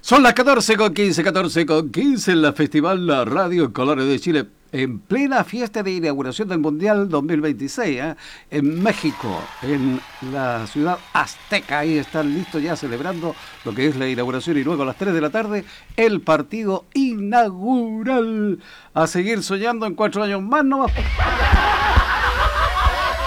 Son las 14:15 en la Festival La Radio Colores de Chile, en plena fiesta de inauguración del Mundial 2026, en México, en la ciudad azteca. Ahí están listos ya celebrando lo que es la inauguración y luego a las 3 de la tarde el partido inaugural. A seguir soñando en 4 años más, ¿no?